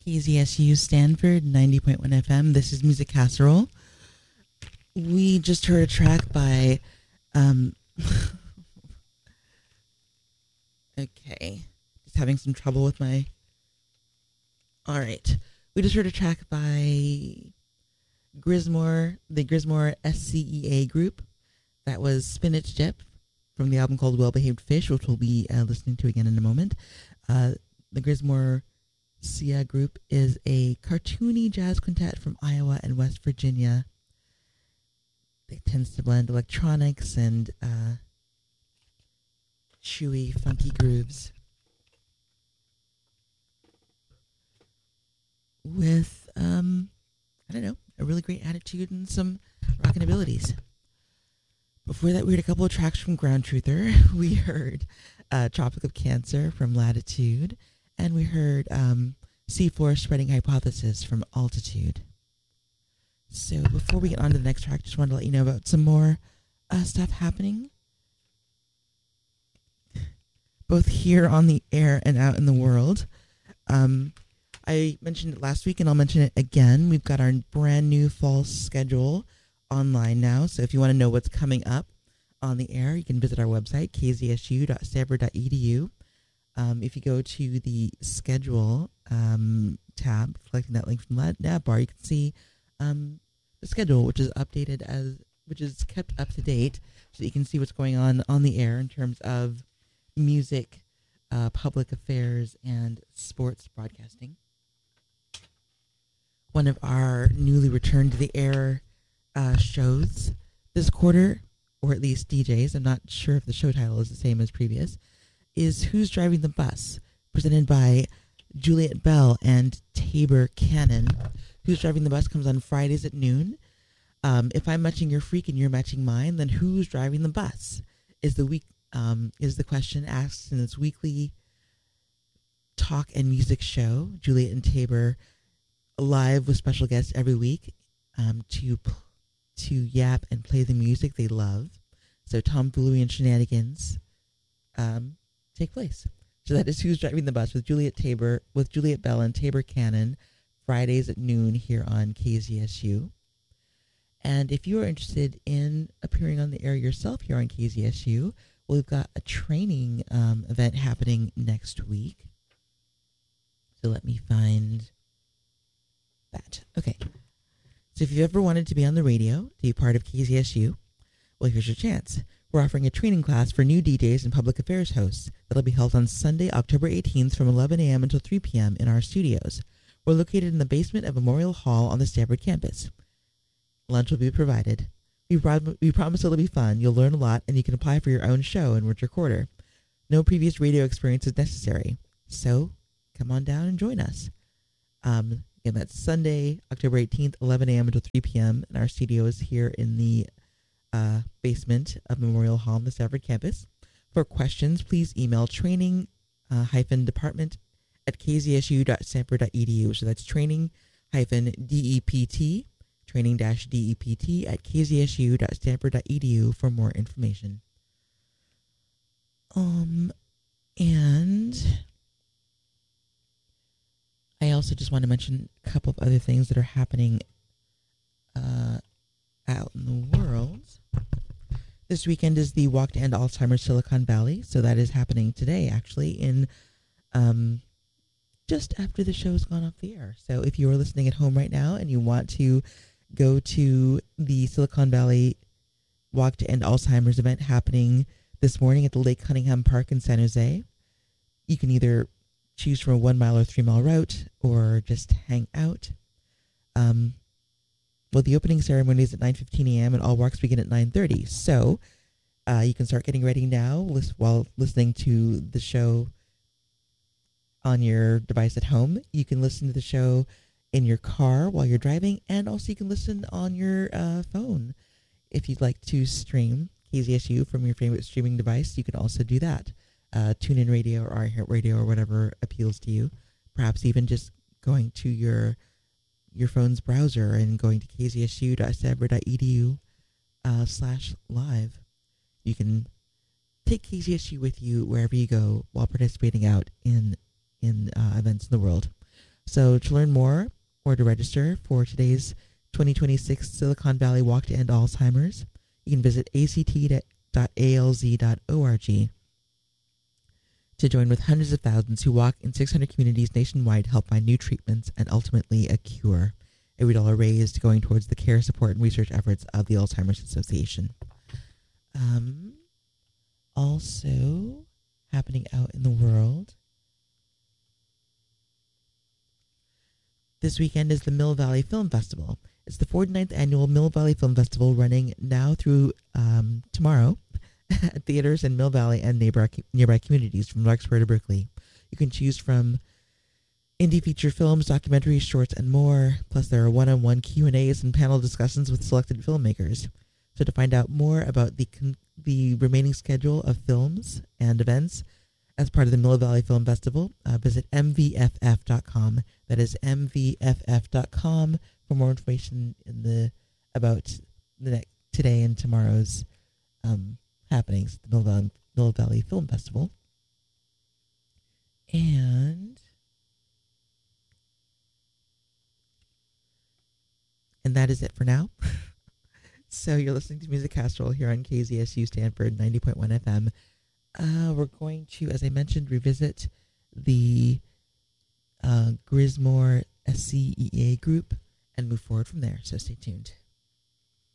KZSU Stanford 90.1 FM. This is Music Casserole. We just heard a track by, okay, just having some trouble with my, all right. We just heard a track by Grismore, the Grismore SCEA group. That was Spinach Dip from the album called Well Behaved Fish, which we'll be listening to again in a moment. The Grismore SCEA group is a cartoony jazz quintet from Iowa and West Virginia. It tends to blend electronics and chewy, funky grooves with, I don't know, a really great attitude and some rockin' abilities. Before that, we heard a couple of tracks from Ground Truther. We heard Tropic of Cancer from Latitude, and we heard Seafloor Spreading Hypothesis from Altitude. So before we get on to the next track, just wanted to let you know about some more stuff happening, both here on the air and out in the world. I mentioned it last week, and I'll mention it again. We've got our brand new fall schedule online now, so if you want to know what's coming up on the air, you can visit our website, kzsu.stanford.edu. If you go to the schedule tab, selecting that link from the nav bar, you can see the schedule, which is updated which is kept up to date, so that you can see what's going on the air in terms of music, public affairs, and sports broadcasting. One of our newly returned to the air shows this quarter, or at least DJs, I'm not sure if the show title is the same as previous, is Who's Driving the Bus, presented by Juliet Bell and Tabor Cannon. Who's Driving the Bus comes on Fridays at noon. If I'm matching your freak and you're matching mine, then who's driving the bus is the question asked in this weekly talk and music show. Juliet and Tabor live with special guests every week to yap and play the music they love. So tomfoolery and shenanigans take place. So that is Who's Driving the Bus with Juliet Bell and Tabor Cannon, Fridays at noon here on KZSU. And if you are interested in appearing on the air yourself here on KZSU, we've got a training event happening next week. So let me find that. Okay. So if you've ever wanted to be on the radio, to be part of KZSU, well, here's your chance. We're offering a training class for new DJs and public affairs hosts that'll be held on Sunday, October 18th from 11 a.m. until 3 p.m. in our studios. We're located in the basement of Memorial Hall on the Stanford campus. Lunch will be provided. We promise it'll be fun. You'll learn a lot, and you can apply for your own show and recorder. No previous radio experience is necessary. So come on down and join us. Again, that's Sunday, October 18th, 11 a.m. until 3 p.m. in our studios here in the basement of Memorial Hall on the Stanford campus. For questions, please email training-department at kzsu.stanford.edu. So that's training-dept, training-dept at kzsu.stanford.edu for more information. And I also just want to mention a couple of other things that are happening out in the world. This weekend is the Walk to End Alzheimer's Silicon Valley, so that is happening today, actually, in just after the show's gone off the air. So if you are listening at home right now and you want to go to the Silicon Valley Walk to End Alzheimer's event happening this morning at the Lake Cunningham Park in San Jose, you can either choose from a 1 mile or 3 mile route or just hang out. Well, the opening ceremony is at 9:15 a.m. and all walks begin at 9:30. So you can start getting ready now while listening to the show on your device at home. You can listen to the show in your car while you're driving, and also you can listen on your phone. If you'd like to stream KZSU from your favorite streaming device, you can also do that. TuneIn Radio or iHeartRadio or whatever appeals to you. Perhaps even just going to your phone's browser and going to kzsu.stanford.edu/live. You can take KZSU with you wherever you go while participating out in events in the world. So to learn more or to register for today's 2026 Silicon Valley Walk to End Alzheimer's, you can visit act.alz.org to join with hundreds of thousands who walk in 600 communities nationwide to help find new treatments and ultimately a cure. Every dollar raised going towards the care, support, and research efforts of the Alzheimer's Association. Also happening out in the world, this weekend is the Mill Valley Film Festival. It's the 49th annual Mill Valley Film Festival, running now through tomorrow at theaters in Mill Valley and nearby communities from Larkspur to Berkeley. You can choose from indie feature films, documentaries, shorts, and more. Plus, there are one-on-one Q&As and panel discussions with selected filmmakers. So to find out more about the remaining schedule of films and events as part of the Mill Valley Film Festival, visit mvff.com. That is mvff.com for more information about today and tomorrow's happenings at the Mill Valley Film Festival. And that is it for now. So you're listening to Music Casserole here on KZSU Stanford 90.1 FM. We're going to, as I mentioned, revisit the Grismore SCEA group and move forward from there. So stay tuned.